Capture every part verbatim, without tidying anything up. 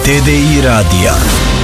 T D I radija.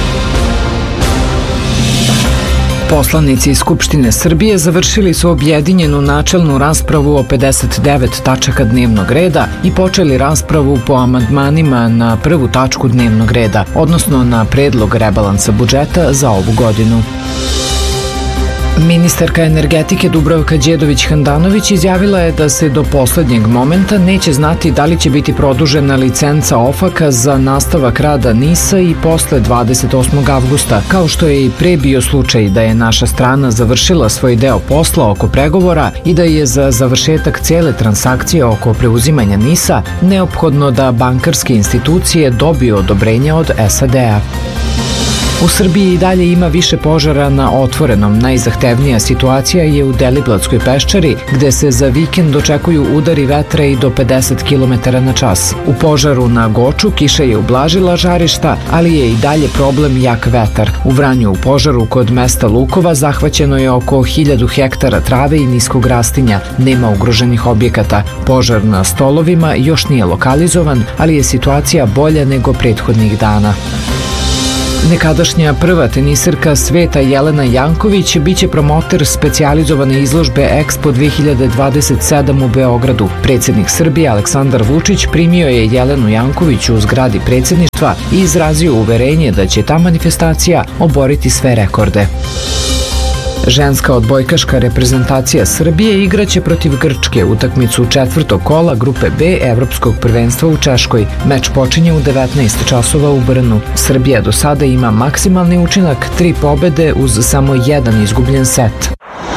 Poslanici Skupštine Srbije završili su objedinjenu načelnu raspravu o pedeset devet tačaka dnevnog reda i počeli raspravu po amandmanima na prvu tačku dnevnog reda, odnosno na predlog rebalansa budžeta za ovu godinu. Ministarka energetike Dubravka Đedović-Handanović izjavila je da se do poslednjeg momenta neće znati da li će biti produžena licenca OFAK-a za nastavak rada NIS-a i posle dvadeset osmog avgusta, kao što je i pre bio slučaj da je naša strana završila svoj deo posla oko pregovora i da je za završetak cele transakcije oko preuzimanja NIS-a neophodno da bankarske institucije dobiju odobrenje od S A D-a. U Srbiji i dalje ima više požara na otvorenom. Najzahtevnija situacija je u Deliblatskoj peščari, gde se za vikend očekuju udari vetra i do pedeset kilometara na čas. U požaru na Goču kiša je ublažila žarišta, ali je i dalje problem jak vetar. U Vranju u požaru kod mesta Lukova zahvaćeno je oko hiljadu hektara trave i niskog rastinja. Nema ugroženih objekata. Požar na Stolovima još nije lokalizovan, ali je situacija bolja nego prethodnih dana. Nekadašnja prva teniserka sveta Jelena Janković biće promoter specijalizovane izložbe Expo dve hiljade dvadeset sedam u Beogradu. Predsjednik Srbije Aleksandar Vučić primio je Jelenu Janković u zgradi predsjedništva i izrazio uverenje da će ta manifestacija oboriti sve rekorde. Ženska odbojkaška reprezentacija Srbije igraće protiv Grčke utakmicu četvrtog kola grupe B Evropskog prvenstva u Češkoj. Meč počinje u devetnaest časova u Brnu. Srbija do sada ima maksimalni učinak tri pobede uz samo jedan izgubljen set.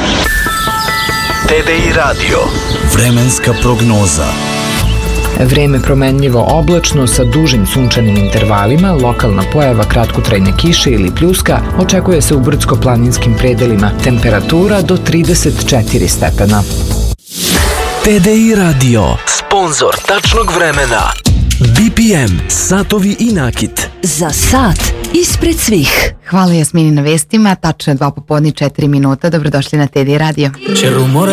T D I radio. Vremenska prognoza. Vreme promenljivo oblačno sa dužim sunčanim intervalima, lokalna pojava kratkotrajne kiše ili pljuska očekuje se u brdsko-planinskim predelima. Temperatura do trideset četiri stepena. T D I radio. Sponzor tačnog vremena. B P M. Satovi i nakit. Za sat ispred svih. Hvala Jasmini na vestima. Tačno je dva popodne četiri minuta. Dobrodošli na T D I radio.